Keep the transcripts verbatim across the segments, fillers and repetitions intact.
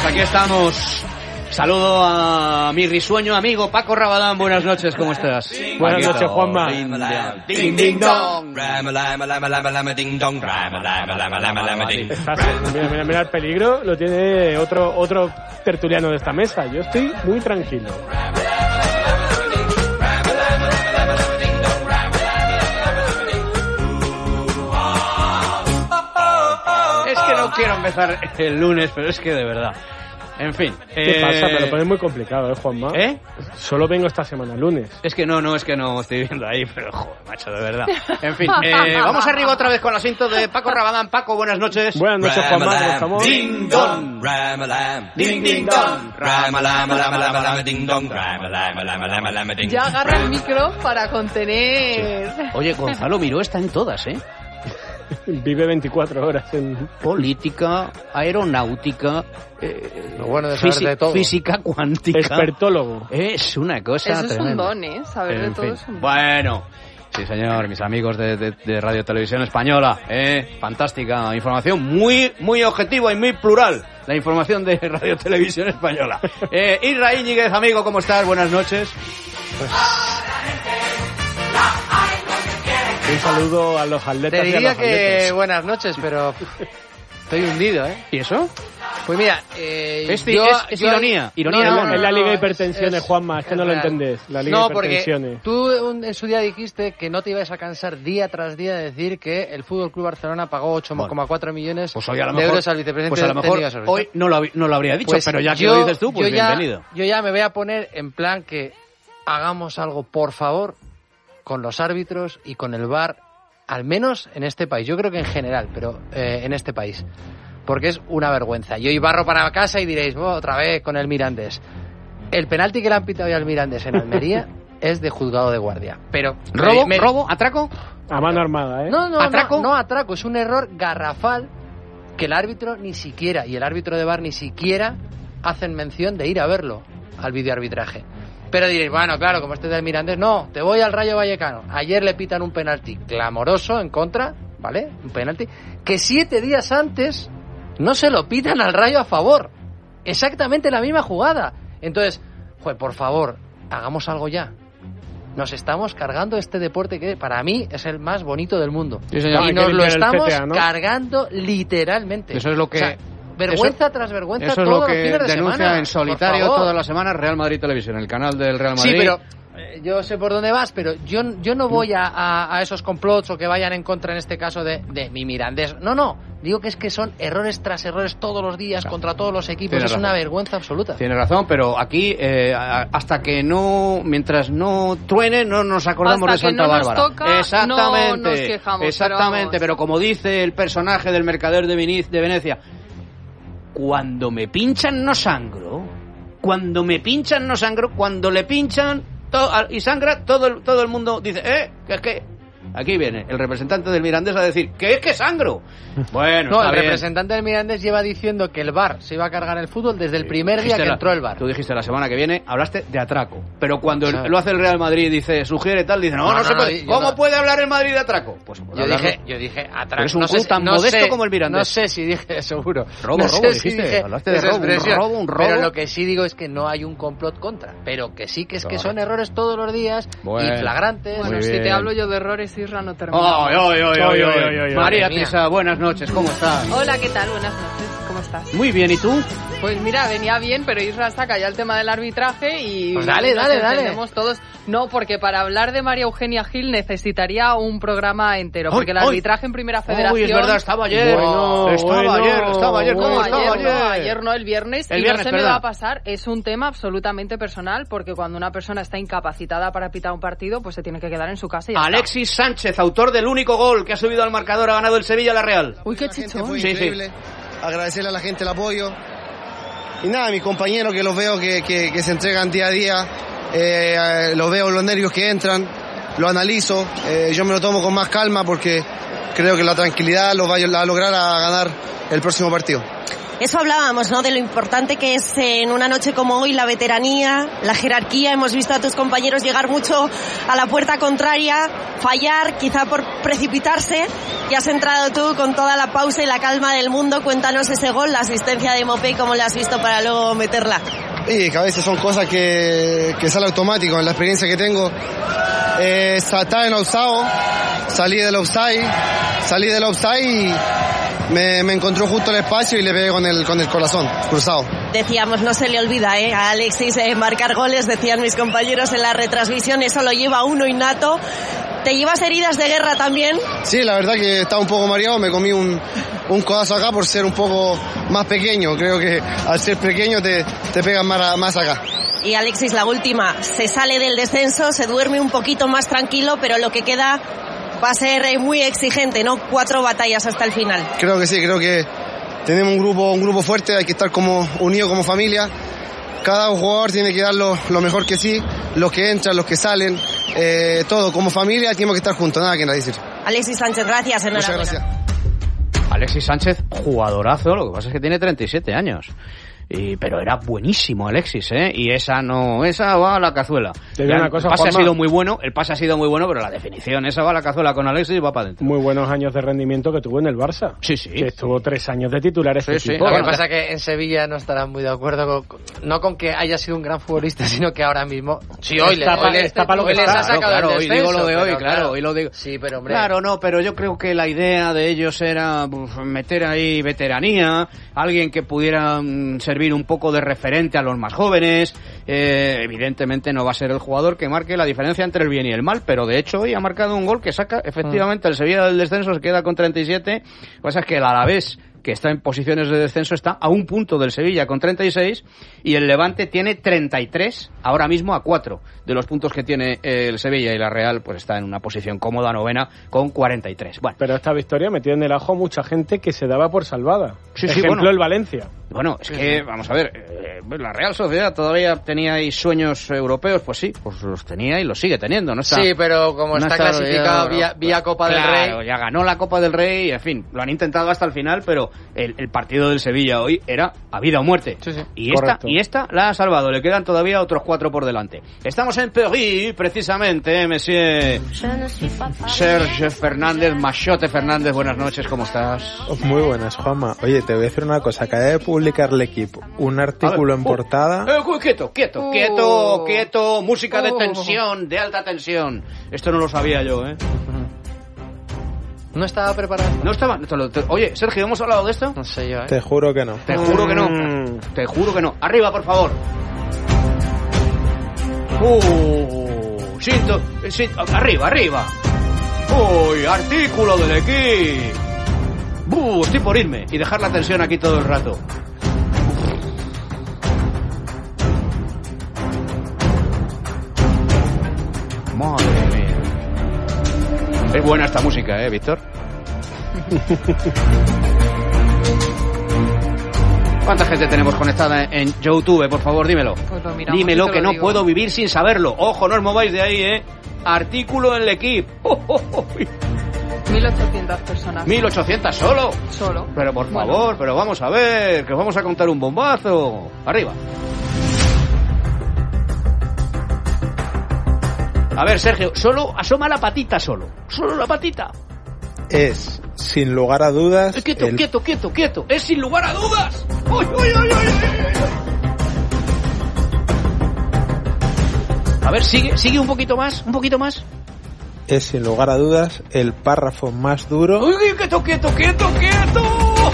Pues aquí estamos. Saludo a mi risueño amigo Paco Rabadán. Buenas noches, ¿cómo estás? Buenas Paquito. noches, Juanma. Ding, ding, dong. Estás, mira, mira, mira el peligro, lo tiene otro, otro tertuliano de esta mesa. Yo estoy muy tranquilo. Es que no quiero empezar el lunes, pero es que de verdad. En fin. ¿Qué eh... pasa? Me lo pones muy complicado, ¿eh, Juanma? ¿Eh? Solo vengo esta semana, lunes. Es que no, no, es que no estoy viendo ahí, pero joder, macho, de verdad. En fin, eh, vamos arriba otra vez con el asiento de Paco Rabadán. Paco, buenas noches. Buenas noches, Juanma, ¿cómo estamos? Ding dong, ding ding dong, ding dong. Ya agarra el micro para contener. Sí. Oye, Gonzalo Miró está en todas, ¿eh? Vive veinticuatro horas en política, aeronáutica, eh, lo bueno de saber fisi- de todo. Física cuántica. Expertólogo. Es una cosa Eso tremenda. es un don, ¿eh? Saber En de todo fin. es un don. Bueno, sí señor, mis amigos de, de, de Radio Televisión Española, eh, fantástica información, muy muy objetiva y muy plural, la información de Radio Televisión Española. Eh, Isra Íñiguez, amigo, ¿cómo estás? Buenas noches. Pues... Un saludo a los atletas. Te y a diría los que atletas. buenas noches, pero estoy hundido, ¿eh? ¿Y eso? Pues mira, eh, Es, yo, es, es yo- ironía, ironía. No, de no, mono. es la Liga de no, Hipertensiones, es- Juanma, es que es no lo real. entendés. La Liga No, de porque Hipertensiones. tú un- en su día dijiste que no te ibas a cansar día tras día de decir que el Fútbol Club Barcelona pagó ocho coma cuatro millones Pues hoy a lo de mejor, euros al vicepresidente pues a lo de mejor Liga Sobreviviente. hoy no lo, hab- no lo habría dicho, Pues pero ya que yo- lo dices tú, pues yo ya- bienvenido. Yo ya me voy a poner en plan que hagamos algo, por favor, con los árbitros y con el V A R, al menos en este país. Yo creo que en general, pero eh, en este país. Porque es una vergüenza. Yo hoy barro para casa y diréis, oh, otra vez con el Mirandés. El penalti que le han pitado hoy al Mirandés en Almería es de juzgado de guardia. Pero ¿Robo? me- me- ¿Robo? ¿Atraco? A mano armada, ¿eh? No, no, ¿Atraco? no, no atraco. Es un error garrafal que el árbitro ni siquiera, y el árbitro de V A R ni siquiera hacen mención de ir a verlo al videoarbitraje. Pero diréis, bueno, claro, como este del Mirandés, no, te voy al Rayo Vallecano. Ayer le pitan un penalti clamoroso en contra, ¿vale? Un penalti que siete días antes no se lo pitan al Rayo a favor. Exactamente la misma jugada. Entonces, joder, por favor, hagamos algo ya. Nos estamos cargando este deporte que para mí es el más bonito del mundo. Sí, señor. Hay Y que nos lo limpiar el estamos C T A, ¿no? cargando literalmente. Eso es lo que... O sea, vergüenza eso- tras vergüenza Eso es todos lo que los fines de denuncia semana. en solitario Por favor. todas las semanas Real Madrid Televisión, el canal del Real Madrid. Sí, pero eh, yo sé por dónde vas, pero yo, yo no voy a, a, a esos complots o que vayan en contra en este caso de, de mi Mirandés. No, no. Digo que es que son errores tras errores todos los días Claro. contra todos los equipos. Tienes Es razón. una vergüenza absoluta. Tienes razón, pero aquí eh, a- hasta que no, mientras no truene, no nos acordamos Hasta de que Santa no nos Bárbara. toca, Exactamente, no nos quejamos, exactamente. pero vamos. Pero como dice el personaje del mercader de, Veniz- de Venecia, cuando me pinchan no sangro, cuando me pinchan no sangro, cuando le pinchan to- y sangra, todo el, todo el mundo dice, eh, que es que... Aquí viene el representante del Mirandés a decir que es que sangro. Bueno, No, está el bien. representante del Mirandés lleva diciendo que el V A R se iba a cargar el fútbol desde el primer día Dijiste que la- entró el V A R. Tú dijiste la semana que viene, hablaste de atraco. Pero cuando el- O sea, lo hace el Real Madrid, dice, sugiere tal, dice, no, no, No, no, se no, puede. yo ¿Cómo no- puede hablar el Madrid de atraco? Pues por Yo hablarlo. dije, yo dije atrás. Pero es un no sé club si- tan no modesto sé- como el Mirandés. No sé si dije, seguro. Robo, no robo, sé si dijiste, dije hablaste de esa robo, un expresión. robo, un robo. Pero lo que sí digo es que no hay un complot contra. Pero que sí que es que Correcto. son errores todos los días Bueno. y flagrantes. Bueno, Muy si bien. te hablo yo de errores, Isra, no termina. Ay, ay, ay, ay, Ay, ay, ay, ay, ay. María Madre mía. Teresa, buenas noches, ¿cómo estás? Hola, ¿qué tal? Buenas noches, ¿cómo estás? Muy bien, ¿y tú? Pues mira, venía bien, pero Isra saca ya el tema del arbitraje y Pues dale, nos dale, dale. entendemos todos. No, porque para hablar de María Eugenia Gil necesitaría un programa entero, Ay, porque el ay. arbitraje en Primera Federación... Uy, es verdad, estaba ayer. Bueno, estaba bueno. ayer, estaba ayer, No, ¿cómo ayer, estaba no, ayer? ayer no, el viernes, El y viernes, no se me ¿verdad? va a pasar. Es un tema absolutamente personal, porque cuando una persona está incapacitada para pitar un partido, pues se tiene que quedar en su casa y ya está. Alexis Sánchez, autor del único gol que ha subido al marcador, ha ganado el Sevilla a la Real. Uy, qué La gente chichón. fue Sí, sí. increíble. Agradecerle a la gente el apoyo. Y nada, mis compañeros que los veo que, que, que se entregan día a día, eh, eh, los veo los nervios que entran, lo analizo, eh, yo me lo tomo con más calma porque creo que la tranquilidad los va a lograr a ganar el próximo partido. Eso hablábamos, ¿no? De lo importante que es en una noche como hoy la veteranía, la jerarquía. Hemos visto a tus compañeros llegar mucho a la puerta contraria, fallar, quizá por precipitarse. Y has entrado tú con toda la pausa y la calma del mundo. Cuéntanos ese gol, la asistencia de Mopé, ¿cómo la has visto para luego meterla? Sí, que a veces son cosas que, que sale automático en la experiencia que tengo. Eh, estar en offside, salí del offside, salí del offside y me, me encontró justo el espacio y le pegué con el, con el corazón cruzado. Decíamos, no se le olvida ¿eh? a Alexis eh, marcar goles, decían mis compañeros en la retransmisión, eso lo lleva uno innato. ¿Te llevas heridas de guerra también? Sí, la verdad que estaba un poco mareado, me comí un, un codazo acá por ser un poco más pequeño. Creo que al ser pequeño te, te pegan más, más acá. Y Alexis, la última, se sale del descenso, se duerme un poquito más tranquilo, pero lo que queda va a ser muy exigente, ¿no? Cuatro batallas hasta el final. Creo que sí, creo que tenemos un grupo, un grupo fuerte, hay que estar como unidos como familia. Cada jugador tiene que dar lo, lo mejor que sí, los que entran, los que salen, eh, todo, como familia tenemos que estar juntos, nada que decir. Alexis Sánchez, gracias, enhorabuena. Muchas gracias. Alexis Sánchez, jugadorazo, lo que pasa es que tiene treinta y siete años. Y, pero era buenísimo Alexis, ¿eh? Y esa no, esa va a la cazuela. Te digo una cosa, el pase Juanma. ha sido muy bueno, el pase ha sido muy bueno, pero la definición, esa va a la cazuela con Alexis y va para adentro. Muy buenos años de rendimiento que tuvo en el Barça. Sí, sí. Que estuvo tres años de titular este Sí, sí. equipo. Lo que Bueno, pasa es que en Sevilla no estarán muy de acuerdo, con, no con que haya sido un gran futbolista, sino que ahora mismo... Sí, hoy, Está le, pa- hoy, le- está pa' lo hoy que les está. ha sacado Claro, el hoy descenso, digo lo de hoy, pero claro, hoy lo digo. Sí, pero hombre... Claro, no, pero yo creo que la idea de ellos era pues, meter ahí veteranía, alguien que pudiera mm, servir un poco de referente a los más jóvenes. Eh, evidentemente no va a ser el jugador que marque la diferencia entre el bien y el mal, pero de hecho hoy ha marcado un gol que saca efectivamente el Sevilla del descenso, se queda con treinta y siete. Lo que pasa es que el Alavés, que está en posiciones de descenso, está a un punto del Sevilla con treinta y seis y el Levante tiene treinta y tres, ahora mismo a cuatro de los puntos que tiene el Sevilla, y la Real pues está en una posición cómoda, novena, con cuarenta y tres. Bueno, Pero esta victoria metió en el ajo mucha gente que se daba por salvada. Sí, sí, Ejemplo, bueno. el Valencia. Bueno, es que, vamos a ver, eh, la Real Sociedad todavía tenía ahí sueños europeos, pues sí, pues los tenía y los sigue teniendo, ¿no? Está, Sí, pero como no está está clasificado ya- vía, vía Copa del Claro, Rey... ya ganó la Copa del Rey, y, en fin, lo han intentado hasta el final, pero el, el partido del Sevilla hoy era a vida o muerte. Sí, sí. Y esta, Correcto. y esta la ha salvado, le quedan todavía otros cuatro por delante. Estamos en París, precisamente, ¿eh, monsieur Serge Fernández, Machote Fernández, buenas noches, ¿cómo estás? Muy buenas, Juanma. Oye, te voy a decir una cosa. Acaba de publicar el equipo un artículo A ver, en uh, portada. eh, uh, quieto, quieto, Uh. quieto, quieto, música de Uh. tensión, de alta tensión. Esto no lo sabía yo, ¿eh? No estaba preparado. No estaba... te lo- te- oye, Sergio, ¿hemos hablado de esto? No sé yo, ¿eh? Te juro que no. Te juro que no. Mm. Te juro que no. Arriba, por favor. Uh, siento, sí, arriba, arriba. Uy, artículo del equipo. Uh, estoy por irme y dejar la tensión aquí todo el rato. Madre mía. Es buena esta música, ¿eh, Víctor? ¿Cuánta gente tenemos conectada en YouTube? Por favor, dímelo. Pues lo miramos Dímelo, y te que lo no digo. puedo vivir sin saberlo. Ojo, no os mováis de ahí, ¿eh? Artículo en el equipo. Oh, oh, oh. mil ochocientas personas. mil ochocientas solo. Solo. Pero por Bueno. favor, pero vamos a ver, que os vamos a contar un bombazo. Arriba. A ver, Sergio, solo asoma la patita solo. Solo la patita. Es, sin lugar a dudas, Eh, Quieto, el- quieto, quieto, quieto. Es sin lugar a dudas. ¡Uy, uy, uy, uy, uy! A ver, sigue, sigue un poquito más, un poquito más. es sin lugar a dudas el párrafo más duro. ¡Uy, uy, quieto, quieto, quieto, quieto!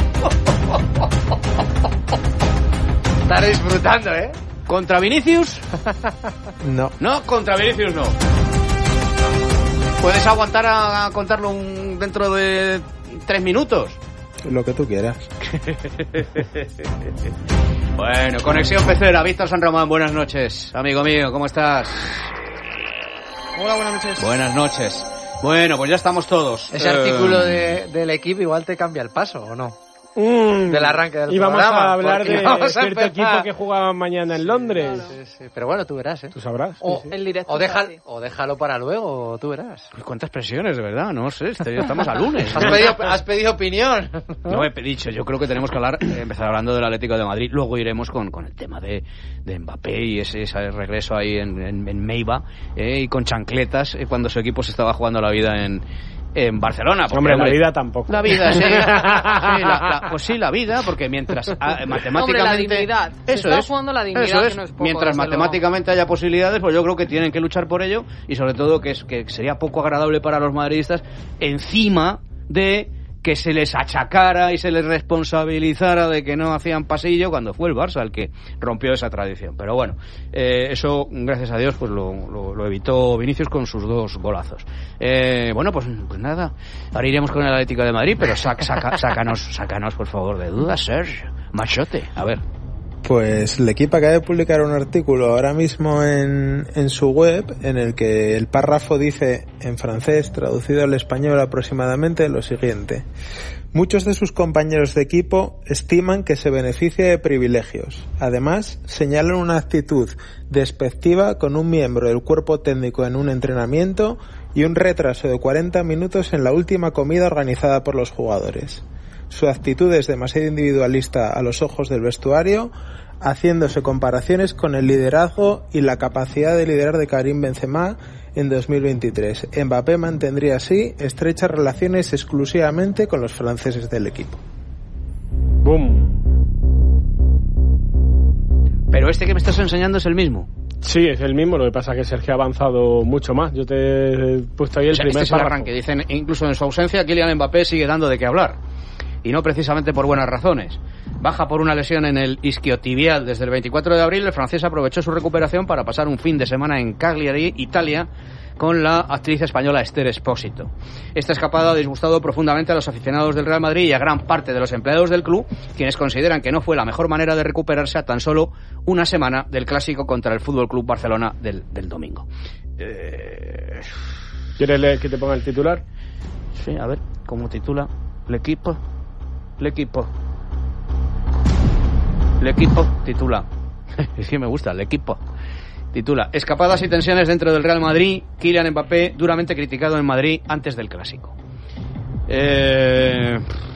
Estar disfrutando, ¿eh? ¿Contra Vinicius? No, No, contra Vinicius no. ¿Puedes aguantar a, a contarlo un- dentro de tres minutos? lo que tú quieras. Bueno, conexión pecera, Víctor San Román, buenas noches. Amigo mío, ¿cómo estás? Hola, buenas noches. Buenas noches. Bueno, pues ya estamos todos. Ese Eh, artículo de, del equipo igual te cambia el paso, ¿o no? Mm. del arranque del y vamos programa. a hablar de vamos a cierto empezar. equipo que jugaba mañana en Londres. Sí, sí, pero bueno, tú verás, ¿eh? Tú sabrás. O, sí, sí. El directo. o, deja, es así. o déjalo para luego, tú verás. ¿Cuántas presiones, de verdad? No sé, estamos a lunes. ¿Has pedido, has pedido opinión? No he dicho, yo creo que tenemos que hablar, eh, empezar hablando del Atlético de Madrid, luego iremos con, con el tema de, de Mbappé y ese, ese regreso ahí en, en, en Meiba, eh, y con chancletas, eh, cuando su equipo se estaba jugando la vida en, en Barcelona. Porque, hombre, la vida tampoco. La vida, sí. sí la, la, pues sí, la vida, porque mientras ah, matemáticamente... Hombre, la dignidad. Se Eso está es. jugando la dignidad, eso es. que no es poco, mientras desde matemáticamente haya posibilidades, pues yo creo que tienen que luchar por ello, y sobre todo que, es, que sería poco agradable para los madridistas, encima de que se les achacara y se les responsabilizara de que no hacían pasillo cuando fue el Barça el que rompió esa tradición. Pero bueno, eh, eso, gracias a Dios, pues lo, lo, lo evitó Vinicius con sus dos golazos. Eh, bueno, pues, pues nada, ahora iremos con el Atlético de Madrid, pero sac, saca, sácanos, sácanos, por favor, de dudas, Sergio. Machote, a ver. Pues el equipo acaba de publicar un artículo ahora mismo en, en su web en el que el párrafo dice en francés, traducido al español aproximadamente, lo siguiente: muchos de sus compañeros de equipo estiman que se beneficia de privilegios. Además, señalan una actitud despectiva con un miembro del cuerpo técnico en un entrenamiento y un retraso de cuarenta minutos en la última comida organizada por los jugadores. Su actitud es demasiado individualista a los ojos del vestuario, haciéndose comparaciones con el liderazgo y la capacidad de liderar de Karim Benzema en dos mil veintitrés. Mbappé mantendría así estrechas relaciones exclusivamente con los franceses del equipo. Boom. Pero este que me estás enseñando es el mismo. Sí, es el mismo, lo que pasa es que Sergio ha avanzado mucho más. Yo te he puesto ahí el O sea, primer este es el párrafo. arranque. Dicen, incluso en su ausencia, Kylian Mbappé sigue dando de qué hablar. Y no precisamente por buenas razones. Baja por una lesión en el isquiotibial desde el veinticuatro de abril, el francés aprovechó su recuperación para pasar un fin de semana en Cagliari, Italia, con la actriz española Esther Expósito. Esta escapada ha disgustado profundamente a los aficionados del Real Madrid y a gran parte de los empleados del club, quienes consideran que no fue la mejor manera de recuperarse a tan solo una semana del clásico contra el Fútbol Club Barcelona del, del domingo. Eh... ¿Quieres leer que te ponga el titular? Sí, a ver, ¿cómo titula? El equipo... El equipo. El equipo titula. Es que me gusta, el equipo. Titula: escapadas y tensiones dentro del Real Madrid. Kylian Mbappé duramente criticado en Madrid antes del clásico. Eh...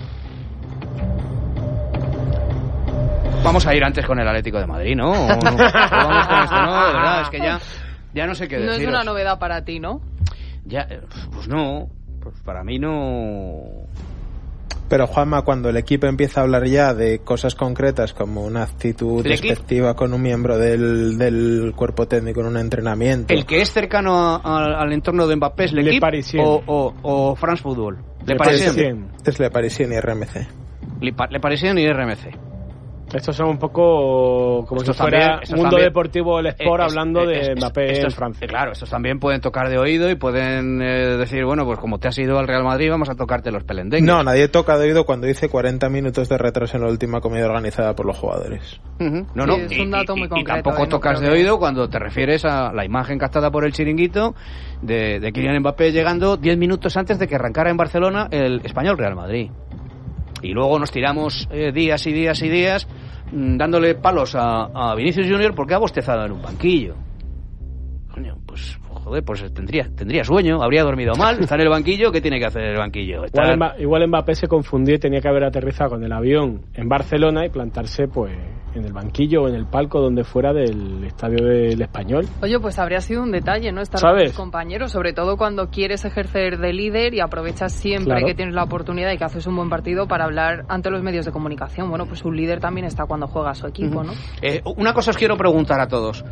Vamos a ir antes con el Atlético de Madrid, ¿no? ¿O no? Vamos con esto, ¿no? De verdad, es que ya, ya no sé qué No deciros. es una novedad para ti, ¿no? Ya, pues no. Pues para mí no. Pero Juanma, cuando el equipo empieza a hablar ya de cosas concretas como una actitud despectiva con un miembro del, del cuerpo técnico en un entrenamiento... ¿El que es cercano a, a, al entorno de Mbappé es l'Equipe o, o, o France Football? Le Parisien. Es Le Parisien y R M C. Le, Le Parisien y R M C. Estos son un poco como estos si fuera también, Mundo también, Deportivo del Sport eh, hablando es, de es, Mbappé estos, en Francia. Claro, estos también pueden tocar de oído y pueden eh, decir, bueno, pues como te has ido al Real Madrid, vamos a tocarte los pelendengues. No, nadie toca de oído cuando dice cuarenta minutos de retraso en la última comida organizada por los jugadores. Uh-huh. No, no, sí, es un y, dato y, muy y, concreto, y tampoco ¿eh? tocas No de que... oído cuando te refieres a la imagen captada por el chiringuito de, de Kylian Mbappé llegando diez minutos antes de que arrancara en Barcelona el Español Real Madrid. Y luego nos tiramos eh, días y días y días dándole palos a, a Vinicius Junior porque ha bostezado en un banquillo. Coño, pues joder, pues tendría, tendría sueño, habría dormido mal, está en el banquillo, ¿qué tiene que hacer el banquillo? Está... Igual, Mbappé, igual Mbappé se confundió y tenía que haber aterrizado con el avión en Barcelona y plantarse pues en el banquillo o en el palco donde fuera del estadio del Español. Oye, pues habría sido un detalle, ¿no? Estar ¿Sabes? con tus compañeros, sobre todo cuando quieres ejercer de líder y aprovechas siempre Claro. que tienes la oportunidad y que haces un buen partido para hablar ante los medios de comunicación. Bueno, pues un líder también está cuando juega a su equipo, ¿no? Eh, una cosa os quiero preguntar a todos.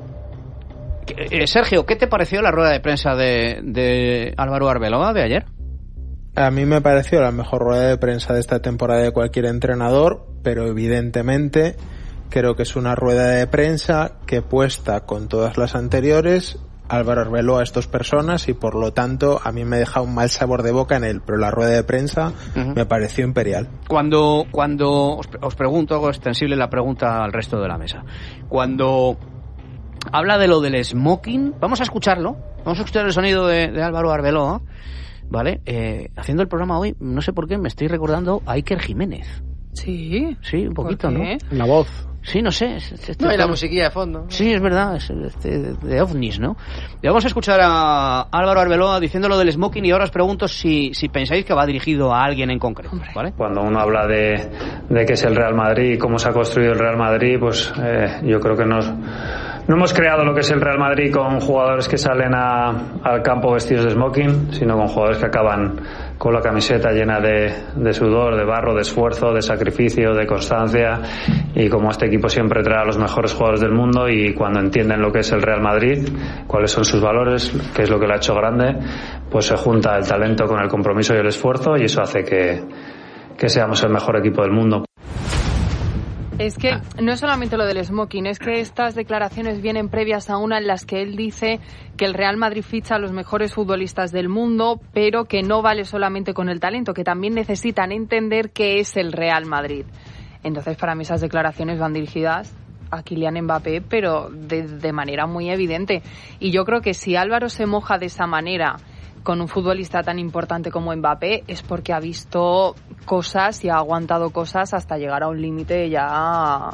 Eh, Sergio, ¿qué te pareció la rueda de prensa de, de Álvaro Arbeloa de ayer? A mí me pareció la mejor rueda de prensa de esta temporada de cualquier entrenador, pero evidentemente creo que es una rueda de prensa que puesta con todas las anteriores. Álvaro Arbeloa a estas personas y por lo tanto a mí me deja un mal sabor de boca en él, pero la rueda de prensa uh-huh. me pareció imperial. Cuando, cuando os, os pregunto, hago extensible la pregunta al resto de la mesa. Cuando habla de lo del smoking, vamos a escucharlo, vamos a escuchar el sonido de, de Álvaro Arbeloa, ¿vale? Eh, haciendo el programa hoy, no sé por qué, me estoy recordando a Iker Jiménez. Sí. Sí, un poquito, ¿no? La voz. Sí, no sé. Es, es, no, y la musiquilla de fondo. Sí, es verdad, es de, de ovnis, ¿no? Y vamos a escuchar a Álvaro Arbeloa diciendo lo del smoking y ahora os pregunto si, si pensáis que va dirigido a alguien en concreto, ¿vale? Cuando uno habla de, de qué es el Real Madrid y cómo se ha construido el Real Madrid, pues eh, yo creo que nos, no hemos creado lo que es el Real Madrid con jugadores que salen a, al campo vestidos de smoking, sino con jugadores que acaban con la camiseta llena de, de sudor, de barro, de esfuerzo, de sacrificio, de constancia, y como este equipo siempre trae a los mejores jugadores del mundo y cuando entienden lo que es el Real Madrid, cuáles son sus valores, qué es lo que lo ha hecho grande, pues se junta el talento con el compromiso y el esfuerzo y eso hace que, que seamos el mejor equipo del mundo. Es que no es solamente lo del smoking, es que estas declaraciones vienen previas a una en las que él dice que el Real Madrid ficha a los mejores futbolistas del mundo, pero que no vale solamente con el talento, que también necesitan entender qué es el Real Madrid. Entonces, para mí esas declaraciones van dirigidas a Kylian Mbappé, pero de, de manera muy evidente. Y yo creo que si Álvaro se moja de esa manera con un futbolista tan importante como Mbappé es porque ha visto cosas y ha aguantado cosas hasta llegar a un límite ya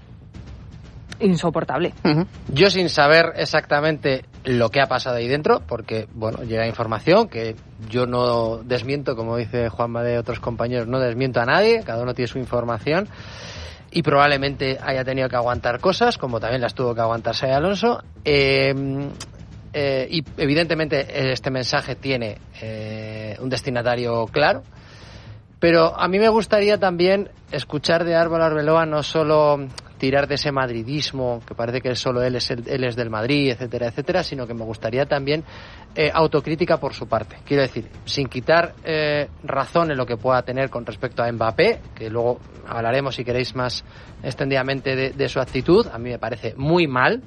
insoportable. Uh-huh. Yo sin saber exactamente lo que ha pasado ahí dentro, porque bueno, llega información que yo no desmiento, como dice Juanma de otros compañeros, no desmiento a nadie, cada uno tiene su información y probablemente haya tenido que aguantar cosas, como también las tuvo que aguantar Xabi Alonso. Eh, Eh, y evidentemente este mensaje tiene eh, un destinatario claro, pero a mí me gustaría también escuchar de Álvaro Arbeloa no solo tirar de ese madridismo que parece que solo él es, el, él es del Madrid, etcétera, etcétera, sino que me gustaría también eh, autocrítica por su parte. Quiero decir, sin quitar eh, razón en lo que pueda tener con respecto a Mbappé, que luego hablaremos si queréis más extendidamente de, de su actitud. A mí me parece muy mal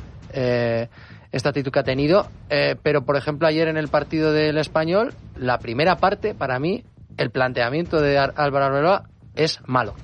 eh, esta actitud que ha tenido, eh, pero por ejemplo ayer en el partido del Español, la primera parte, para mí, el planteamiento de Álvaro Arbeloa es malo.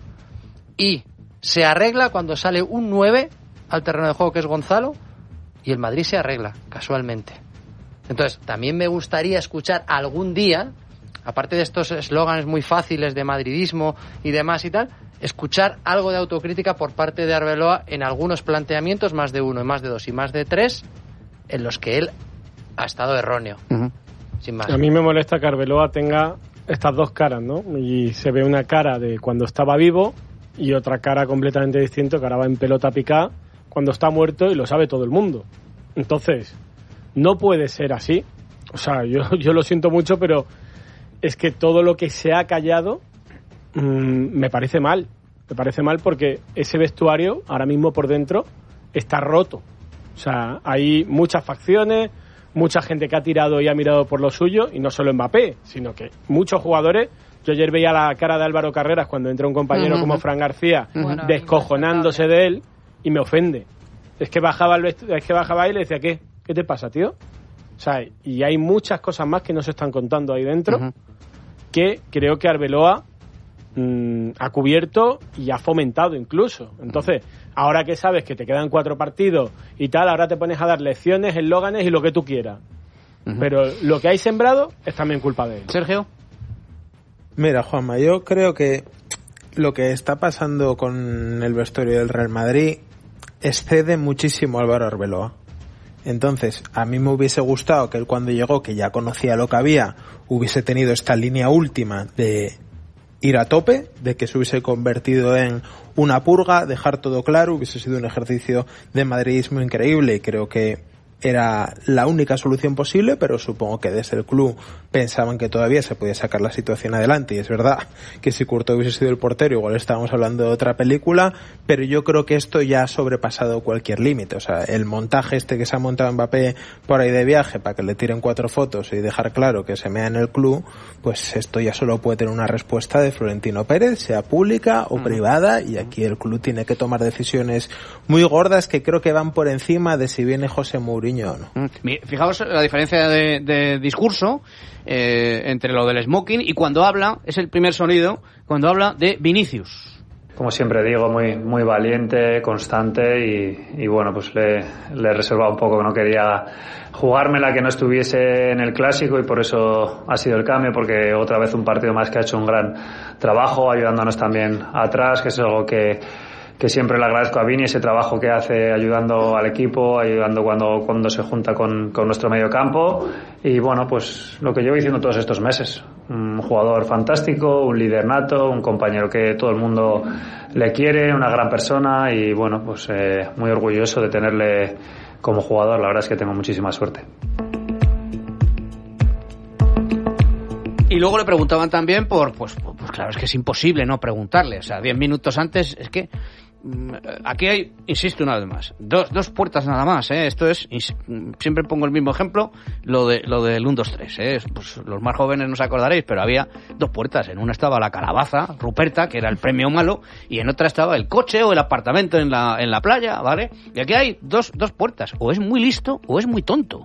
Y se arregla cuando sale un nueve al terreno de juego, que es Gonzalo, y el Madrid se arregla, casualmente. Entonces, también me gustaría escuchar algún día, aparte de estos eslóganes muy fáciles de madridismo y demás y tal, escuchar algo de autocrítica por parte de Arbeloa en algunos planteamientos, más de uno, más de dos y más de tres, en los que él ha estado erróneo. Uh-huh. Sin más. A mí me molesta que Arbeloa tenga estas dos caras, ¿no? Y se ve una cara de cuando estaba vivo y otra cara completamente distinta, que ahora va en pelota picada cuando está muerto y lo sabe todo el mundo. Entonces, no puede ser así. O sea, yo, yo lo siento mucho, pero es que todo lo que se ha callado mmm, me parece mal. Me parece mal porque ese vestuario ahora mismo por dentro está roto. O sea, hay muchas facciones, mucha gente que ha tirado y ha mirado por lo suyo, y no solo Mbappé, sino que muchos jugadores. Yo ayer veía la cara de Álvaro Carreras cuando entra un compañero uh-huh. como Fran García, uh-huh. descojonándose de él, y me ofende. Es que bajaba el vestu- es que bajaba y le decía, ¿qué? ¿Qué te pasa, tío? O sea, y hay muchas cosas más que no se están contando ahí dentro, uh-huh. que creo que Arbeloa mmm, ha cubierto y ha fomentado incluso. Entonces, ahora que sabes que te quedan cuatro partidos y tal, ahora te pones a dar lecciones, eslóganes y lo que tú quieras. Uh-huh. Pero lo que hay sembrado es también culpa de él. Sergio. Mira, Juanma, yo creo que lo que está pasando con el vestuario del Real Madrid excede muchísimo a Álvaro Arbeloa. Entonces, a mí me hubiese gustado que él cuando llegó, que ya conocía lo que había, hubiese tenido esta línea última de ir a tope, de que se hubiese convertido en una purga, dejar todo claro, hubiese sido un ejercicio de madridismo increíble y creo que era la única solución posible, pero supongo que desde el club pensaban que todavía se podía sacar la situación adelante, y es verdad que si Courtois hubiese sido el portero igual estábamos hablando de otra película, pero yo creo que esto ya ha sobrepasado cualquier límite. O sea, el montaje este que se ha montado Mbappé por ahí de viaje para que le tiren cuatro fotos y dejar claro que se mea en el club, pues esto ya solo puede tener una respuesta de Florentino Pérez, sea pública o privada, y aquí el club tiene que tomar decisiones muy gordas que creo que van por encima de si viene José Mourinho. No. Fijaos la diferencia de, de discurso eh, entre lo del smoking y cuando habla, es el primer sonido, cuando habla de Vinicius. como siempre digo, muy muy valiente, constante y, y bueno, pues le, le he reservado un poco que no quería jugármela, que no estuviese en el Clásico y por eso ha sido el cambio, porque otra vez un partido más que ha hecho un gran trabajo, ayudándonos también atrás, que es algo que que siempre le agradezco a Vini, ese trabajo que hace ayudando al equipo, ayudando cuando, cuando se junta con, con nuestro medio campo y bueno, pues lo que llevo diciendo todos estos meses, un jugador fantástico, un líder nato, un compañero que todo el mundo le quiere, una gran persona y bueno, pues eh, muy orgulloso de tenerle como jugador, la verdad es que tengo muchísima suerte. Y luego le preguntaban también por, pues, pues claro, es que es imposible no preguntarle, o sea, diez minutos antes, es que aquí hay, insisto una vez más, dos, dos puertas nada más, ¿eh? Esto es, siempre pongo el mismo ejemplo, lo de lo del uno dos tres, ¿eh? Pues los más jóvenes no os acordaréis, pero había dos puertas, en una estaba la calabaza, Ruperta, que era el premio malo, y en otra estaba el coche o el apartamento en la, en la playa, ¿vale? Y aquí hay dos, dos puertas, o es muy listo o es muy tonto.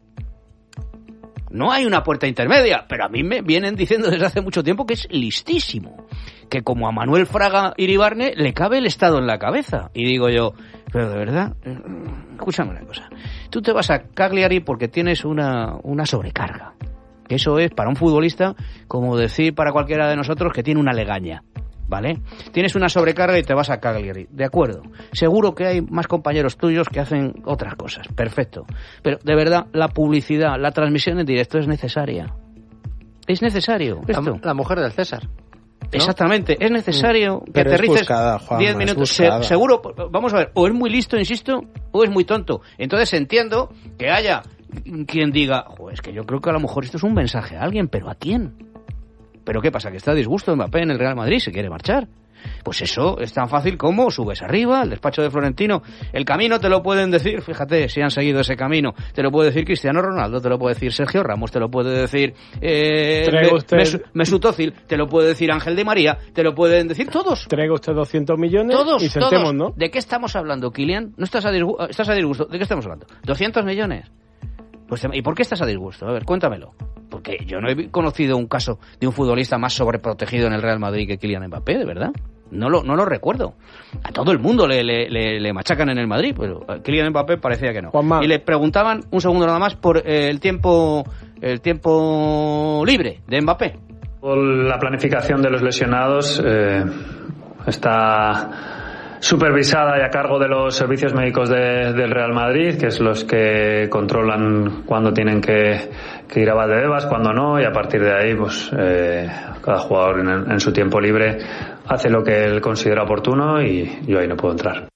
No hay una puerta intermedia, pero a mí me vienen diciendo desde hace mucho tiempo que es listísimo, que como a Manuel Fraga Iribarne le cabe el Estado en la cabeza. Y digo yo, pero de verdad, escúchame una cosa, tú te vas a Cagliari porque tienes una, una sobrecarga. Eso es para un futbolista como decir para cualquiera de nosotros que tiene una legaña. ¿Vale? Tienes una sobrecarga y te vas a Cagliari. De acuerdo. Seguro que hay más compañeros tuyos que hacen otras cosas. Perfecto. Pero, de verdad, la publicidad, la transmisión en directo es necesaria. Es necesario esto. La, la mujer del César, ¿no? Exactamente. Es necesario que Pero aterrices diez minutos. Se, seguro, vamos a ver, o es muy listo, insisto, o es muy tonto. Entonces entiendo que haya quien diga, joder, es que yo creo que a lo mejor esto es un mensaje a alguien, pero ¿a quién? ¿Pero qué pasa? ¿Que está a disgusto Mbappé en el Real Madrid? ¿Se quiere marchar? Pues eso es tan fácil como subes arriba, al despacho de Florentino. El camino te lo pueden decir, fíjate, si han seguido ese camino, te lo puede decir Cristiano Ronaldo, te lo puede decir Sergio Ramos, te lo puede decir eh, Mesut, Mesut Özil, te lo puede decir Ángel Di María, te lo pueden decir todos. Traiga usted doscientos millones todos, y sentemos, todos. ¿no? ¿De qué estamos hablando, Kylian? ¿No estás a disgusto? ¿Estás a disgusto? ¿De qué estamos hablando? ¿doscientos millones? Pues, ¿y por qué estás a disgusto? A ver, cuéntamelo. Porque yo no he conocido un caso de un futbolista más sobreprotegido en el Real Madrid que Kylian Mbappé, de verdad. No lo, no lo recuerdo. A todo el mundo le, le, le, le machacan en el Madrid, pero a Kylian Mbappé parecía que no. Juanma. Y le preguntaban, un segundo nada más, por eh, el tiempo el tiempo libre de Mbappé. La planificación de los lesionados eh, está supervisada y a cargo de los servicios médicos de, del Real Madrid, que es los que controlan cuándo tienen que, que ir a Valdebebas, cuándo no, y a partir de ahí, pues eh, cada jugador en, en su tiempo libre hace lo que él considera oportuno y yo ahí no puedo entrar.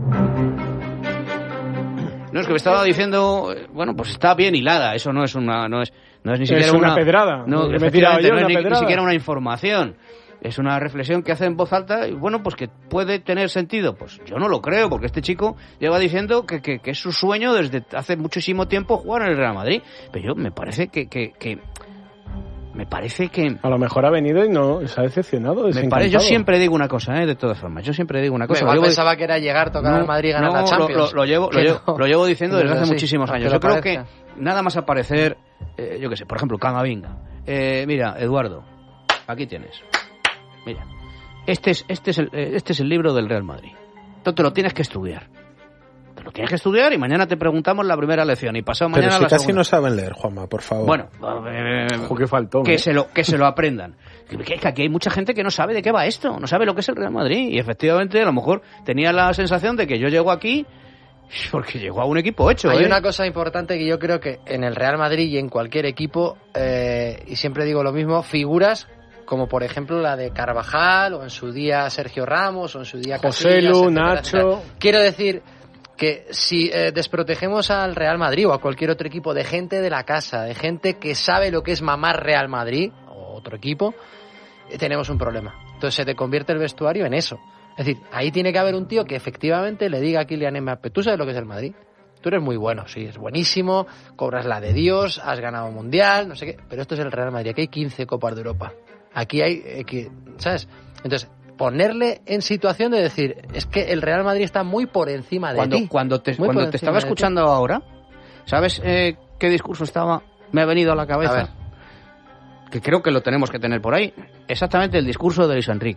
No, es que me estaba diciendo, bueno, pues está bien hilada, eso no es una, no es, no es ni siquiera es una, una pedrada. No, me tiraba yo no es una ni, pedrada. ni siquiera una información. Es una reflexión que hace en voz alta y bueno, pues que puede tener sentido. Pues yo no lo creo, porque este chico lleva diciendo que, que, que es su sueño desde hace muchísimo tiempo jugar en el Real Madrid. Pero yo me parece que... que, que me parece que... A lo mejor ha venido y no se ha decepcionado, me parece, yo siempre digo una cosa, ¿eh? De todas formas. Yo siempre digo una cosa. Igual llevo, pensaba que era llegar, tocar no, al Madrid y ganar no, la Champions. Lo, lo, lo, llevo, lo, llevo, no. lo llevo diciendo desde hace sí, muchísimos años. Yo creo parezca. que nada más aparecer, eh, yo qué sé, por ejemplo, Camavinga. Eh, mira, Eduardo, aquí tienes. Mira. Este es, este, es el, este es el libro del Real Madrid. Tú te lo tienes que estudiar. Te lo tienes que estudiar y mañana te preguntamos la primera lección y pasado mañana Pero si la casi segunda. no saben leer, Juanma, por favor. Bueno, eh, Ojo, qué faltón, que, ¿eh? se lo, que se lo aprendan. Que, que aquí hay mucha gente que no sabe de qué va esto, no sabe lo que es el Real Madrid. Y efectivamente, a lo mejor tenía la sensación de que yo llego aquí porque llegó a un equipo hecho. Hay ¿eh? una cosa importante que yo creo que en el Real Madrid y en cualquier equipo, eh, y siempre digo lo mismo, figuras como por ejemplo la de Carvajal, o en su día Sergio Ramos, o en su día José Lu, Nacho. Quiero decir que si eh, desprotegemos al Real Madrid o a cualquier otro equipo de gente de la casa, de gente que sabe lo que es mamar Real Madrid o otro equipo, eh, tenemos un problema. Entonces se te convierte el vestuario en eso. Es decir, ahí tiene que haber un tío que efectivamente le diga a Kylian Mbappé, tú sabes lo que es el Madrid, tú eres muy bueno, sí, es buenísimo, cobras la de Dios, has ganado un mundial, no sé qué, pero esto es el Real Madrid, aquí hay quince Copas de Europa. Aquí hay, eh, que, ¿sabes? Entonces, ponerle en situación de decir, es que el Real Madrid está muy por encima de cuando, ti. Cuando te, muy cuando te estaba escuchando ahora, ¿sabes eh, qué discurso estaba? Me ha venido a la cabeza. A ver. Que creo que lo tenemos que tener por ahí. Exactamente el discurso de Luis Enrique.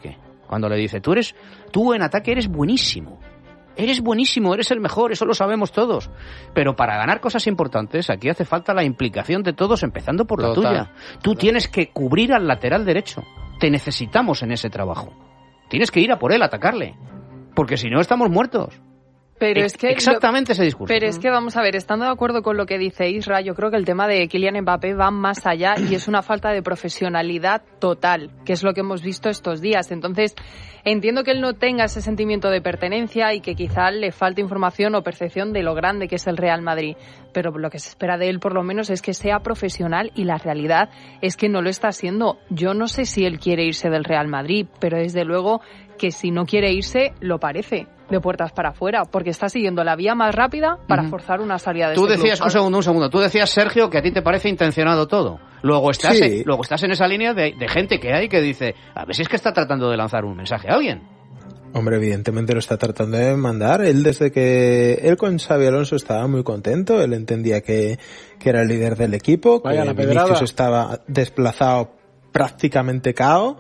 cuando le dice, tú eres, tú en ataque eres buenísimo. Eres buenísimo, eres el mejor, eso lo sabemos todos. Pero para ganar cosas importantes, aquí hace falta la implicación de todos, empezando por la Total. tuya. Tú tienes que cubrir al lateral derecho. Te necesitamos en ese trabajo. Tienes que ir a por él, a atacarle. Porque si no, estamos muertos. Pero es que Exactamente lo, ese discurso. Pero es que vamos a ver, estando de acuerdo con lo que dice Isra, yo creo que el tema de Kylian Mbappé va más allá y es una falta de profesionalidad total, que es lo que hemos visto estos días. Entonces, entiendo que él no tenga ese sentimiento de pertenencia y que quizá le falte información o percepción de lo grande que es el Real Madrid. Pero lo que se espera de él, por lo menos, es que sea profesional y la realidad es que no lo está siendo. Yo no sé si él quiere irse del Real Madrid, pero desde luego que si no quiere irse, lo parece, de puertas para afuera, porque está siguiendo la vía más rápida para uh-huh. forzar una salida de Tú este decías, club. un segundo, un segundo, tú decías, Sergio, que a ti te parece intencionado todo. Luego estás, Sí. en, luego estás en esa línea de, de gente que hay que dice, a ver si es que está tratando de lanzar un mensaje a alguien. Hombre, evidentemente lo está tratando de mandar. Él desde que él con Xabi Alonso estaba muy contento, él entendía que, que era el líder del equipo, Vaya, que la Vinicius pedrada. estaba desplazado prácticamente cao.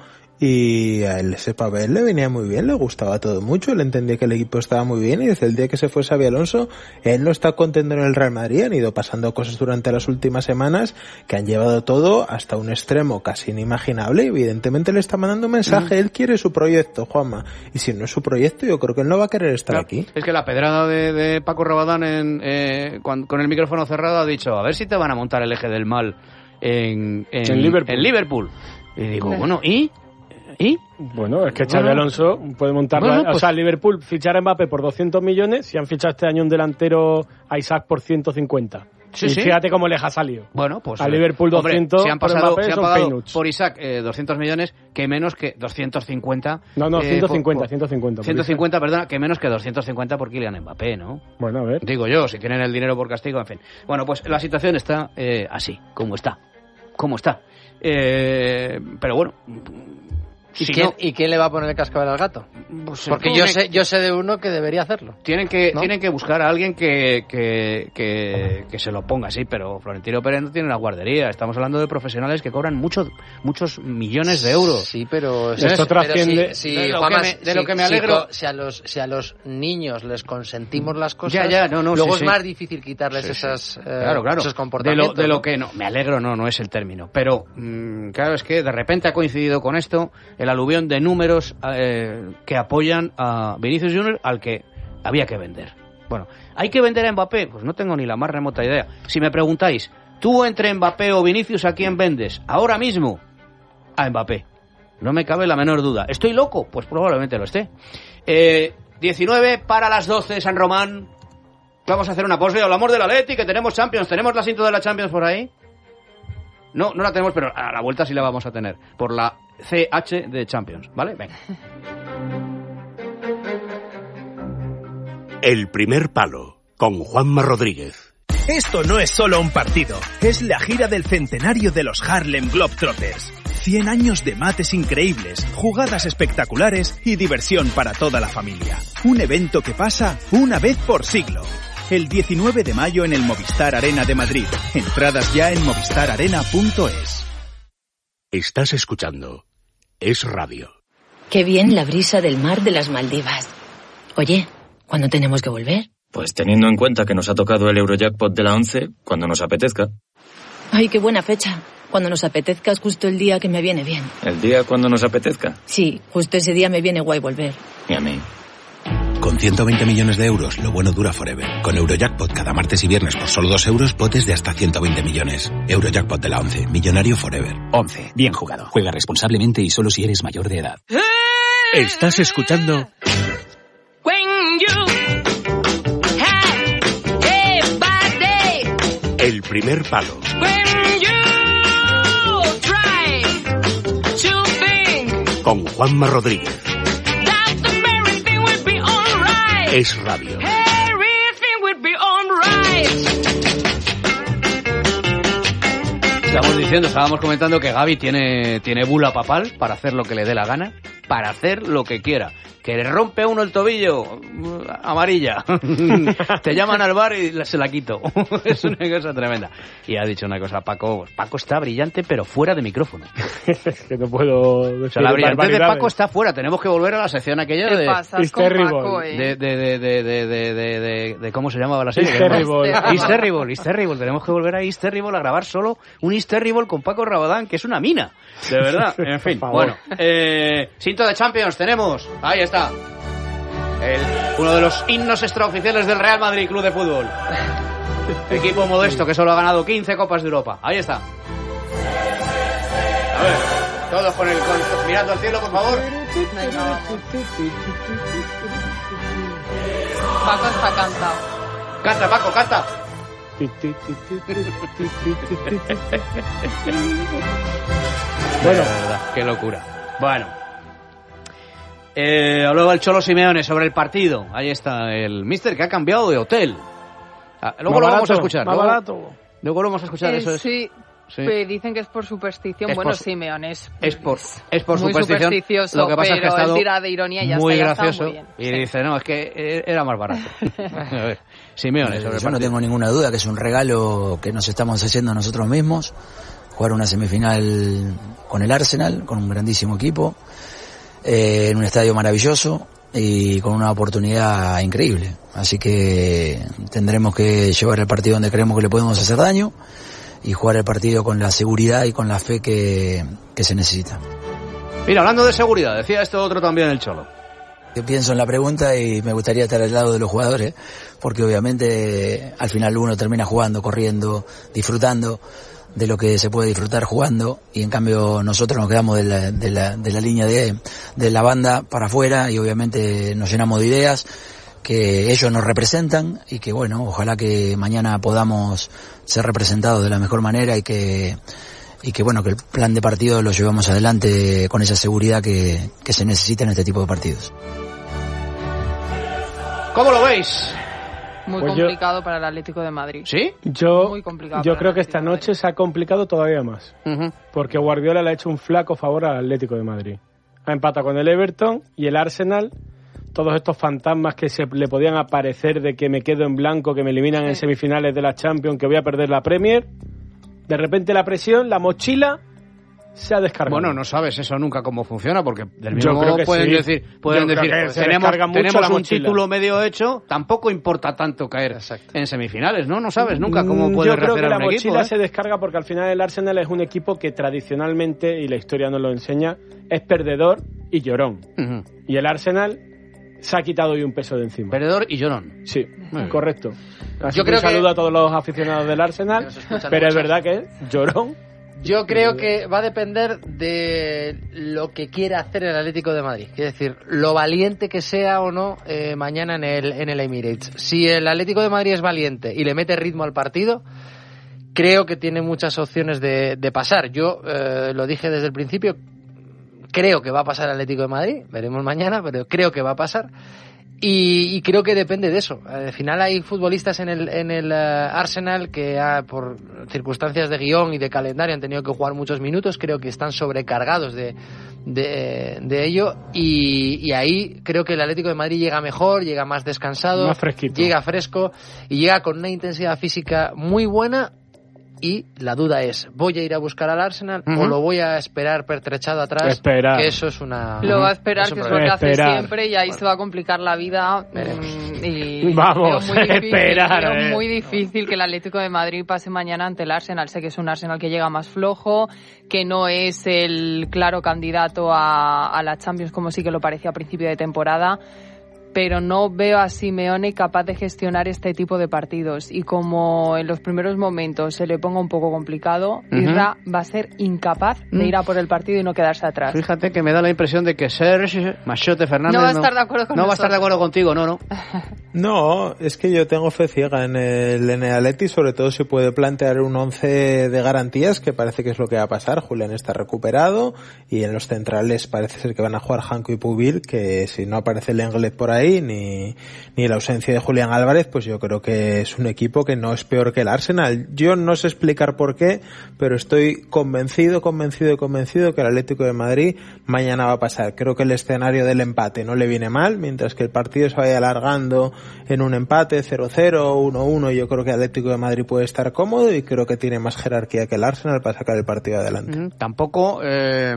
Y a él ese papel le venía muy bien, le gustaba todo mucho, él entendía que el equipo estaba muy bien y desde el día que se fue Xabi Alonso, él no está contento en el Real Madrid, han ido pasando cosas durante las últimas semanas que han llevado todo hasta un extremo casi inimaginable y evidentemente le está mandando un mensaje, mm. él quiere su proyecto, Juanma, y si no es su proyecto yo creo que él no va a querer estar claro, aquí. Es que la pedrada de, de Paco Rabadán en, eh, con, con el micrófono cerrado ha dicho, a ver si te van a montar el eje del mal en, en, en Liverpool. En Liverpool. Y digo, bueno, ¿y? ¿Y? Bueno, es que Xabi bueno, Alonso puede montar... Bueno, pues, o sea, Liverpool fichar a Mbappé por doscientos millones, si han fichado este año un delantero a Isaac por ciento cincuenta. Sí, y sí. Fíjate cómo les ha salido. Bueno, pues... A Liverpool doscientos, hombre, si han pasado, por Mbappé si han son pagado peanuts. por Isaac eh, doscientos millones, que menos que doscientos cincuenta... No, no, eh, ciento cincuenta, por, por, ciento cincuenta. ciento cincuenta, perdona, que menos que doscientos cincuenta por Kylian Mbappé, ¿no? Bueno, a ver. Digo yo, si tienen el dinero por castigo, en fin. Bueno, pues la situación está eh, así, como está. Como está. Eh, pero bueno... ¿Y, si quién, no, ¿Y quién le va a poner el cascabel al gato? Pues Porque yo sé, yo sé de uno que debería hacerlo. Tienen que, ¿no? tienen que buscar a alguien que, que, que, que se lo ponga, sí, pero Florentino Pérez no tiene una guardería. Estamos hablando de profesionales que cobran muchos muchos millones de euros. Sí, pero... Esto pero trasciende... Si, si, de lo, Juanma, que, me, de si, lo que me si, alegro... Si a, los, si a los niños les consentimos las cosas, ya, ya, no, no, luego sí, es sí. más difícil quitarles sí, esas, sí. Eh, claro, claro. esos De comportamientos. lo, de lo ¿no? que no, me alegro no, no es el término. Pero, mmm, claro, es que de repente ha coincidido con esto el aluvión de números eh, que apoyan a Vinicius Junior al que había que vender. Bueno, ¿hay que vender a Mbappé? Pues no tengo ni la más remota idea. Si me preguntáis, tú entre Mbappé o Vinicius, ¿a quién vendes? Ahora mismo, a Mbappé. No me cabe la menor duda. ¿Estoy loco? Pues probablemente lo esté. Eh, diecinueve para las doce, San Román. Vamos a hacer una pausa y hablamos del Atleti, que tenemos Champions. ¿Tenemos la cinta de la Champions por ahí? No, no la tenemos, pero a la vuelta sí la vamos a tener. Por la C H de Champions, ¿vale? Venga. El primer palo, con Juanma Rodríguez. Esto no es solo un partido, es la gira del centenario de los Harlem Globetrotters. cien años de mates increíbles, jugadas espectaculares y diversión para toda la familia. Un evento que pasa una vez por siglo. El diecinueve de mayo en el Movistar Arena de Madrid. Entradas ya en movistar arena punto es. Estás escuchando Es Radio. Qué bien la brisa del mar de las Maldivas. Oye, ¿cuándo tenemos que volver? Pues teniendo en cuenta que nos ha tocado el Eurojackpot de la once, cuando nos apetezca. Ay, qué buena fecha. Cuando nos apetezca es justo el día que me viene bien. ¿El día cuando nos apetezca? Sí, justo ese día me viene guay volver. Y a mí. Con ciento veinte millones de euros, lo bueno dura forever. Con Eurojackpot cada martes y viernes por solo dos euros, potes de hasta ciento veinte millones. Eurojackpot de la once, millonario forever. once, bien jugado. Juega responsablemente y solo si eres mayor de edad. Estás escuchando... El primer palo. Con Juanma Rodríguez. Es Radio. Estamos diciendo, estábamos comentando que Gavi tiene, tiene bula papal para hacer lo que le dé la gana, para hacer lo que quiera. que le rompe a uno el tobillo, amarilla. Te llaman al bar y se la quito. Es una cosa tremenda. Y ha dicho una cosa, Paco, Paco está brillante, pero fuera de micrófono. Es que no puedo decir, o sea, la brillantez de Paco está fuera. Tenemos que volver a la sección aquella de... Pasas con Paco, eh? de, de, de, de, de, de, de, de, de... ¿Cómo se llamaba la serie? Is Terrible. Is Terrible, Is Terrible. Tenemos que volver a Is Terrible a grabar solo un Is Terrible con Paco Rabadán, que es una mina. De verdad. En fin, bueno. Eh, cinto de Champions tenemos. Ahí está. El, uno de los himnos extraoficiales del Real Madrid Club de Fútbol. Equipo modesto que solo ha ganado quince Copas de Europa. Ahí está. A ver, todos con el con, mirando al cielo, por favor. Paco está cantado. Canta, Paco, canta. Bueno, verdad, qué locura. Bueno. Eh, hablaba el Cholo Simeone sobre el partido. Ahí está el míster que ha cambiado de hotel. Ah, luego más lo barato, vamos a escuchar. Más luego, barato. Luego lo vamos a escuchar. Eh, eso es. Sí. Sí. Pues dicen que es por superstición. Es Bueno, por, Simeone es, es por, es por muy superstición. supersticioso, Lo que pasa pero es que ha estado él tira de ironía y ya muy está, ya gracioso. está, muy bien. Y sí. dice, no, es que era más barato. A ver, Simeone sobre el Yo no tengo ninguna duda que es un regalo que nos estamos haciendo nosotros mismos. Jugar una semifinal con el Arsenal, con un grandísimo equipo, eh, en un estadio maravilloso y con una oportunidad increíble. Así que tendremos que llevar el partido donde creemos que le podemos hacer daño y jugar el partido con la seguridad y con la fe que, que se necesita. Mira, hablando de seguridad, decía esto otro también el Cholo. Yo pienso en la pregunta y me gustaría estar al lado de los jugadores, porque obviamente al final uno termina jugando, corriendo, disfrutando de lo que se puede disfrutar jugando, y en cambio nosotros nos quedamos de la, de la, de la línea de, de la banda para afuera y obviamente nos llenamos de ideas que ellos nos representan y que bueno, ojalá que mañana podamos ser representados de la mejor manera y que y que bueno, que el plan de partido lo llevamos adelante con esa seguridad que, que se necesita en este tipo de partidos. ¿Cómo lo veis? Muy Pues complicado yo, para el Atlético de Madrid. ¿Sí? Yo, Muy complicado yo para creo el que esta noche se ha complicado todavía más. Uh-huh. Porque Guardiola le ha hecho un flaco favor al Atlético de Madrid. Ha empatado con el Everton y el Arsenal. Todos estos fantasmas que se le podían aparecer de que me quedo en blanco, que me eliminan en semifinales de la Champions, que voy a perder la Premier. De repente la presión, la mochila se ha descargado. Bueno, no sabes eso nunca cómo funciona, porque del Yo mismo creo modo que pueden sí. decir, pueden Yo creo decir, que pues se tenemos, descarga mucho tenemos la un mochila. título medio hecho, tampoco importa tanto caer Exacto. en semifinales, ¿no? No sabes nunca cómo Mm, puede Yo creo que reaccionar la un mochila equipo, ¿eh? se descarga porque al final el Arsenal es un equipo que tradicionalmente, y la historia nos lo enseña, es perdedor y llorón. Uh-huh. Y el Arsenal se ha quitado hoy un peso de encima. Perdedor y llorón. Sí, Muy correcto. Así Yo que creo un saludo que- a todos los aficionados del Arsenal, pero es verdad que es llorón. Yo creo que va a depender de lo que quiera hacer el Atlético de Madrid. Es decir, lo valiente que sea o no eh, mañana en el, en el Emirates. Si el Atlético de Madrid es valiente y le mete ritmo al partido, creo que tiene muchas opciones de, de pasar. Yo eh, lo dije desde el principio, creo que va a pasar el Atlético de Madrid. Veremos mañana, pero creo que va a pasar. Y, y creo que depende de eso. Al final hay futbolistas en el, en el uh, Arsenal que uh, por circunstancias de guión y de calendario han tenido que jugar muchos minutos. Creo que están sobrecargados de, de, de ello. Y, y ahí creo que el Atlético de Madrid llega mejor, llega más descansado, Más fresquito. llega fresco y llega con una intensidad física muy buena. Y la duda es, ¿voy a ir a buscar al Arsenal Uh-huh. o lo voy a esperar pertrechado atrás? Esperar. Que eso es una... Lo va a esperar, es un que es lo problema. que hace Esperar. siempre, y ahí Bueno. se va a complicar la vida. Veremos. mm, Y Vamos, veo muy difícil, esperar, veo eh. muy difícil que el Atlético de Madrid pase mañana ante el Arsenal. Sé que es un Arsenal que llega más flojo, que no es el claro candidato a, a la Champions como sí que lo parecía a principio de temporada, pero no veo a Simeone capaz de gestionar este tipo de partidos, y como en los primeros momentos se le ponga un poco complicado, Ujú. Isra va a ser incapaz de Mm. ir a por el partido y no quedarse atrás. Fíjate que me da la impresión de que Serge Machote Fernández No va a estar de acuerdo con no va a estar de nosotros. acuerdo contigo, no, no. No, es que yo tengo fe ciega en el, en el Atleti, sobre todo si puede plantear un once de garantías, que parece que es lo que va a pasar. Julián está recuperado y en los centrales parece ser que van a jugar Janko y Pubil, que si no aparece el Lenglet por ahí, ahí, ni, ni la ausencia de Julián Álvarez, pues yo creo que es un equipo que no es peor que el Arsenal. Yo no sé explicar por qué, pero estoy convencido, convencido y convencido que el Atlético de Madrid mañana va a pasar. Creo que el escenario del empate no le viene mal, mientras que el partido se vaya alargando en un empate cero cero, uno uno, yo creo que el Atlético de Madrid puede estar cómodo y creo que tiene más jerarquía que el Arsenal para sacar el partido adelante. Mm, tampoco eh,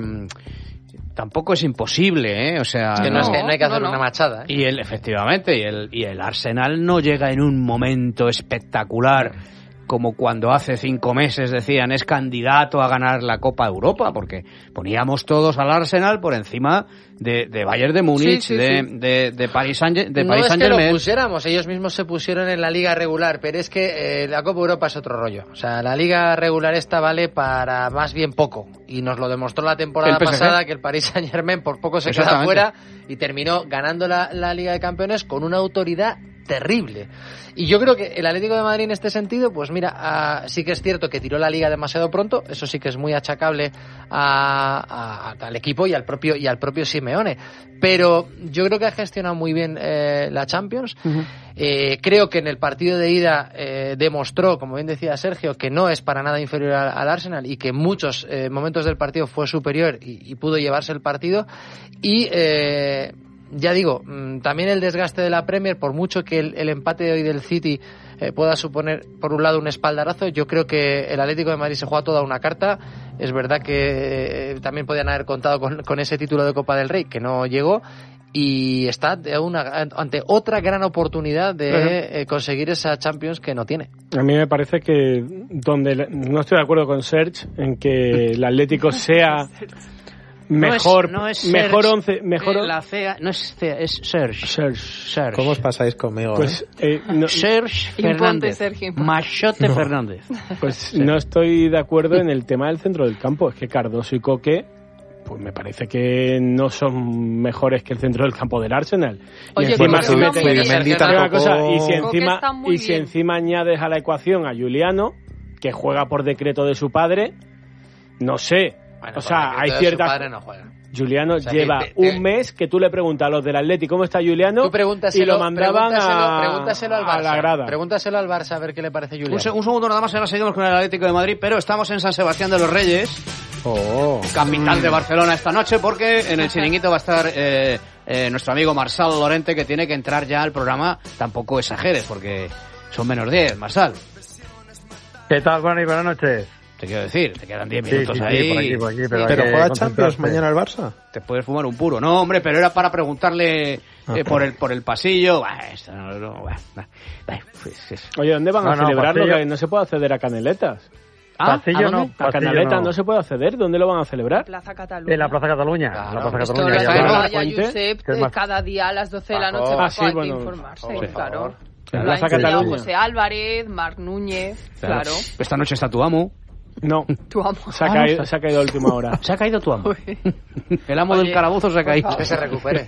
tampoco es imposible, ¿eh? O sea, es que no, no, es que no hay que hacer no, no. una machada, ¿eh? Y el, efectivamente, y el, y el Arsenal no llega en un momento espectacular como cuando hace cinco meses decían es candidato a ganar la Copa Europa, porque poníamos todos al Arsenal por encima de, de Bayern de Múnich, sí, sí, de, sí. de, de Paris Saint-Germain. De no Paris es Saint-Germain. que lo pusiéramos, ellos mismos se pusieron en la liga regular, pero es que eh, la Copa Europa es otro rollo. O sea, la liga regular esta vale para más bien poco, y nos lo demostró la temporada pasada, que el Paris Saint-Germain por poco se queda fuera y terminó ganando la, la Liga de Campeones con una autoridad terrible. Y yo creo que el Atlético de Madrid en este sentido, pues mira, uh, sí que es cierto que tiró la Liga demasiado pronto, eso sí que es muy achacable a, a, al equipo y al propio y al propio Simeone, pero yo creo que ha gestionado muy bien eh, la Champions. Uh-huh. Eh, creo que en el partido de ida eh, demostró, como bien decía Sergio, que no es para nada inferior al, al Arsenal y que en muchos eh, momentos del partido fue superior y, y pudo llevarse el partido. Y eh, ya digo, también el desgaste de la Premier, por mucho que el, el empate de hoy del City eh, pueda suponer, por un lado, un espaldarazo, yo creo que el Atlético de Madrid se juega toda una carta. Es verdad que eh, también podían haber contado con, con ese título de Copa del Rey, que no llegó, y está de una, ante otra gran oportunidad de uh-huh. eh, conseguir esa Champions que no tiene. A mí me parece que donde no estoy de acuerdo con Serge en que el Atlético sea mejor, no es, no es mejor Serge, once, mejor eh, la C E A, no es C E A, es Serge. Serge. Serge. ¿Cómo os pasáis conmigo? Pues eh? Eh, no, Serge Fernández, Machote no. Fernández. Pues sí. No estoy de acuerdo en el tema del centro del campo. Es que Cardoso y Coque, pues me parece que no son mejores que el centro del campo del Arsenal. Oye, y encima si si mete, una cosa, y si encima y si encima añades a la ecuación a Juliano, que juega por decreto de su padre, no sé. Bueno, o sea, hay ciertas... No Juliano o sea, lleva te, te... un mes que tú le preguntas a los del Atlético cómo está Juliano y lo mandaban pregúntaselo, a, pregúntaselo al Barça, a la grada. Pregúntaselo al Barça a ver qué le parece Juliano. Un, se, un segundo nada más, ahora seguimos con el Atlético de Madrid, pero estamos en San Sebastián de los Reyes, oh. capital de Barcelona esta noche, porque en el chiringuito va a estar eh, eh, nuestro amigo Marsal Lorente, que tiene que entrar ya al programa. Tampoco exageres, porque son menos diez, Marsal. ¿Qué tal, Juan? Y buenas noches. Te quiero decir, te quedan diez sí, minutos sí, ahí. Sí, por aquí, por aquí, pero pero juega Champions mañana el Barça. Te puedes fumar un puro. No, hombre, pero era para preguntarle ah, eh, por el por el pasillo. Bah, esto no, no, bah, bah, bah, pues, es... Oye, ¿dónde van no, a no, celebrarlo? pasillo. Que no se puede acceder a Caneletas. ¿Ah? Pasillo ¿A no. A Canaletas no. no se puede acceder. ¿Dónde lo van a celebrar? Plaza Cataluña. En la Plaza Cataluña. Claro, la Plaza Esto Cataluña. lo Ya ya Josep, más... cada día a las doce de la noche Paco. Paco, Ah, sí, hay bueno, que informarse, por claro. favor. En Lo Plaza ha enseñado Cataluña. José Álvarez, Marc Núñez, claro. claro. Esta noche está tu amo. No. Tu amo. Se ha, ah, caído, se ha caído a última hora. Se ha caído tu amo. El amo Oye, del calabozo se ha caído. Que se recupere.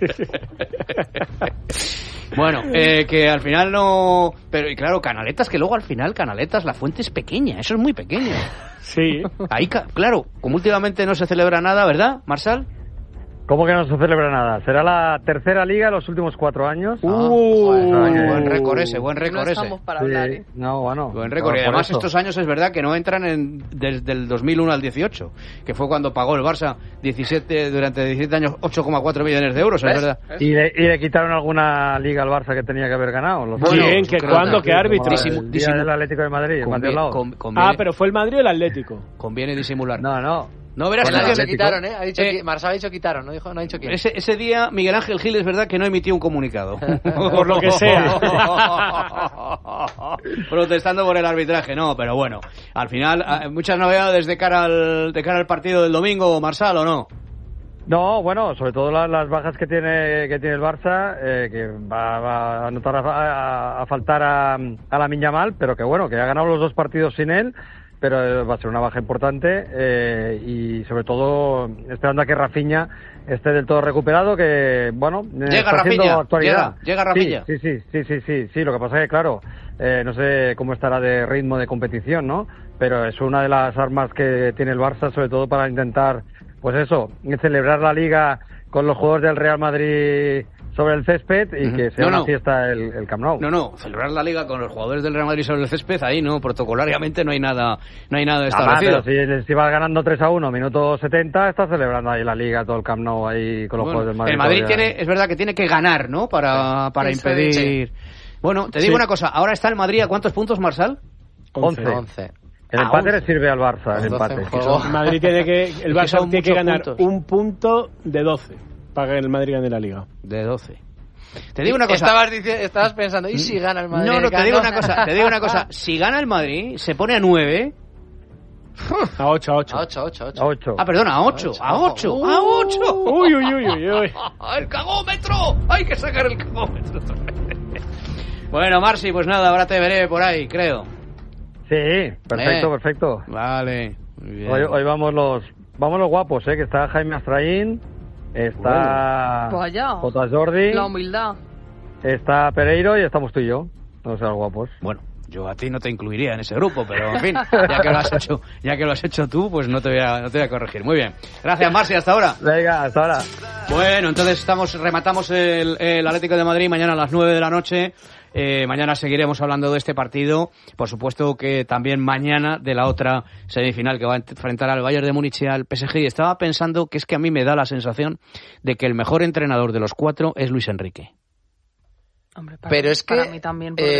Bueno, eh, que al final no... Pero y claro, Canaletas, que luego al final Canaletas, la fuente es pequeña, eso es muy pequeño. Sí. Ahí, claro, como últimamente no se celebra nada, ¿verdad, Marsal? ¿Cómo que no se celebra nada? Será la tercera liga en los últimos cuatro años. Uh, uh buen récord ese, buen récord no ese. estamos para sí, hablar, ¿eh? No, bueno. Buen récord. No, y además eso. estos años es verdad que no entran en, desde el dos mil uno al dieciocho, que fue cuando pagó el Barça diecisiete durante diecisiete años ocho coma cuatro millones de euros, ¿es verdad? ¿Y le, ¿Y le quitaron alguna liga al Barça que tenía que haber ganado? Los Bueno, ¿quién? ¿Que ¿Cuándo? ¿Qué árbitro? El día del Atlético de Madrid, el Conviene, lado. con, conviene, ah, pero fue el Madrid o el Atlético. Conviene disimular. No, no. No verás Bueno, que se quitaron, ¿eh? Ha dicho eh, Marsal ha dicho quitaron, no dijo, no ha dicho quién. Ese, ese día Miguel Ángel Gil es verdad que no emitió un comunicado. Por lo que sea. Protestando por el arbitraje, no, pero bueno. Al final, muchas novedades de cara al, de cara al partido del domingo, Marsal, ¿o no? No, bueno, sobre todo las, las bajas que tiene que tiene el Barça, eh, que va, va a notar a, a, a faltar a, a Lamine Yamal, pero que bueno, que ha ganado los dos partidos sin él, pero va a ser una baja importante eh, y sobre todo esperando a que Rafinha esté del todo recuperado, que bueno, llega está Rafinha, actualidad. Llega, llega Rafinha. Sí, sí, sí, sí, sí, sí, lo que pasa es que claro, eh, no sé cómo estará de ritmo de competición, ¿no? Pero es una de las armas que tiene el Barça, sobre todo para intentar, pues eso, celebrar la Liga con los jugadores del Real Madrid sobre el césped y uh-huh. que sea no, una no. fiesta el, el Camp Nou. No, no, celebrar la Liga con los jugadores del Real Madrid sobre el césped, ahí no, protocolariamente no hay nada no hay nada establecido. Ah, pero si, si vas ganando tres a uno, minuto setenta, estás celebrando ahí la Liga, todo el Camp Nou ahí con los bueno, jugadores del Madrid. El Madrid todavía. tiene, es verdad que tiene que ganar, ¿no? Para, para impedir... Sí. Bueno, te digo sí. una cosa, ahora está el Madrid a ¿cuántos puntos, Marsal? once. once. El Ah, empate once. le sirve al Barça, el empate. El Madrid tiene que, el Barça son tiene que ganar puntos. un punto de doce para que el Madrid gane la Liga. De doce. Te digo una cosa. Estabas, dici- estabas pensando, ¿y si gana el Madrid? No, no, te Gana. digo una cosa, te digo una cosa. Si gana el Madrid, se pone a nueve. A ocho, a ocho. A ocho, ocho, ocho. A ocho. Ah, perdona, a ocho, a ocho, a ocho. Uy, uy, uy, uy, uy. ¡El cagómetro! Hay que sacar el cagómetro. Bueno, Marci, pues nada, ahora te veré por ahí, creo. Sí, perfecto, Eh. perfecto. Vale, muy bien. Hoy, hoy vamos los vamos los guapos, ¿eh? Que está Jaime Astraín, está Vaya. Jota Jordi, La humildad. está Pereiro y estamos tú y yo. No sé, los guapos. Bueno, yo a ti no te incluiría en ese grupo, pero en fin, ya que lo has hecho, ya que lo has hecho tú, pues no te voy a, no te voy a corregir. Muy bien. Gracias, Marci, hasta ahora. Venga, hasta ahora. Bueno, entonces estamos rematamos el, el Atlético de Madrid mañana a las nueve de la noche. Eh, mañana seguiremos hablando de este partido. Por supuesto que también mañana de la otra semifinal que va a enfrentar al Bayern de Múnich y al P S G. Y estaba pensando que es que a mí me da la sensación de que el mejor entrenador de los cuatro es Luis Enrique. Hombre, para Pero mí, es que para mí también, eh,